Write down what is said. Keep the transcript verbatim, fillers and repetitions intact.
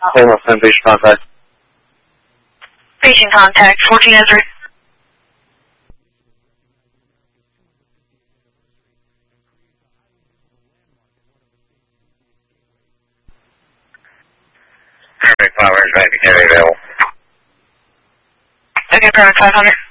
Hamilton, Beach contact. Beaching contact, fourteen oh three. Perfect, Flowers, right, Carry available. Okay, Bravo five hundred.